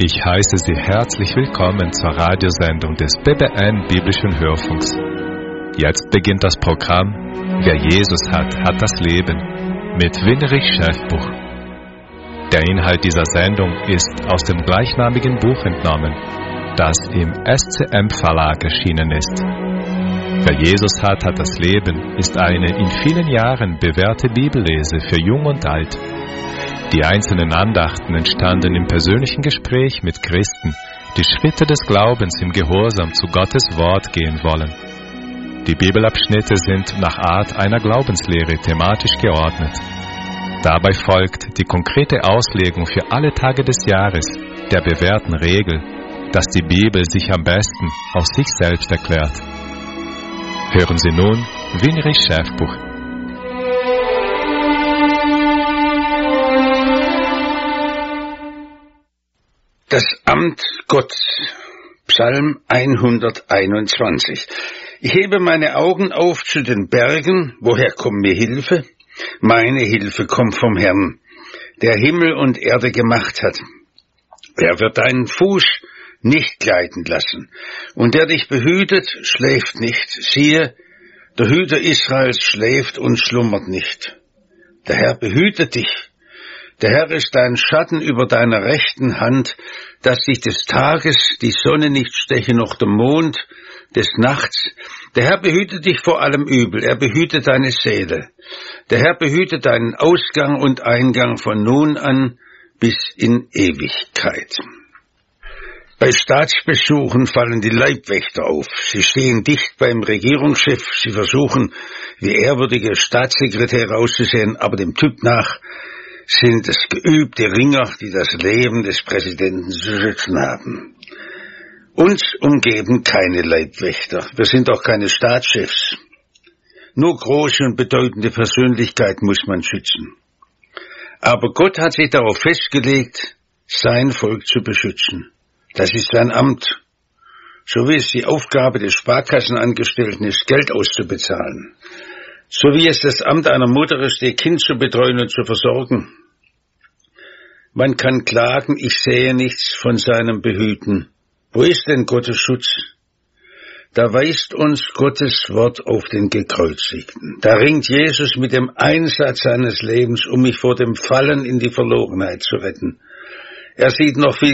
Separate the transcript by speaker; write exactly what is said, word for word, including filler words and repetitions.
Speaker 1: Ich heiße Sie herzlich willkommen zur Radiosendung des B B N Biblischen Hörfunks. Jetzt beginnt das Programm Wer Jesus hat, hat das Leben mit Winrich Schäfbuch. Der Inhalt dieser Sendung ist aus dem gleichnamigen Buch entnommen, das im S C M Verlag erschienen ist. Wer Jesus hat, hat das Leben ist eine in vielen Jahren bewährte Bibellese für Jung und Alt. Die einzelnen Andachten entstanden im persönlichen Gespräch mit Christen, die Schritte des Glaubens im Gehorsam zu Gottes Wort gehen wollen. Die Bibelabschnitte sind nach Art einer Glaubenslehre thematisch geordnet. Dabei folgt die konkrete Auslegung für alle Tage des Jahres der bewährten Regel, dass die Bibel sich am besten aus sich selbst erklärt. Hören Sie nun Winrich Schäfbuch.
Speaker 2: Das Amt Gottes, Psalm hunderteinundzwanzig. Ich hebe meine Augen auf zu den Bergen, woher kommt mir Hilfe? Meine Hilfe kommt vom Herrn, der Himmel und Erde gemacht hat. Er wird deinen Fuß nicht gleiten lassen, und der dich behütet, schläft nicht. Siehe, der Hüter Israels schläft und schlummert nicht. Der Herr behütet dich. Der Herr ist dein Schatten über deiner rechten Hand, dass dich des Tages die Sonne nicht steche, noch der Mond des Nachts. Der Herr behütet dich vor allem Übel, er behütet deine Seele. Der Herr behütet deinen Ausgang und Eingang von nun an bis in Ewigkeit. Bei Staatsbesuchen fallen die Leibwächter auf. Sie stehen dicht beim Regierungschef, sie versuchen, wie ehrwürdige Staatssekretäre auszusehen, aber dem Typ nach sind es geübte Ringer, die das Leben des Präsidenten zu schützen haben. Uns umgeben keine Leibwächter, wir sind auch keine Staatschefs. Nur große und bedeutende Persönlichkeiten muss man schützen. Aber Gott hat sich darauf festgelegt, sein Volk zu beschützen. Das ist sein Amt, so wie es die Aufgabe des Sparkassenangestellten ist, Geld auszubezahlen. So wie es das Amt einer Mutter ist, ihr Kind zu betreuen und zu versorgen. Man kann klagen, ich sehe nichts von seinem Behüten. Wo ist denn Gottes Schutz? Da weist uns Gottes Wort auf den Gekreuzigten. Da ringt Jesus mit dem Einsatz seines Lebens, um mich vor dem Fallen in die Verlorenheit zu retten. Er sieht noch viel